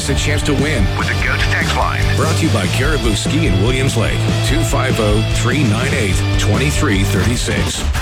us a chance to win with the GOAT text line. Brought to you by Caribou Ski in Williams Lake. 250-398-2336.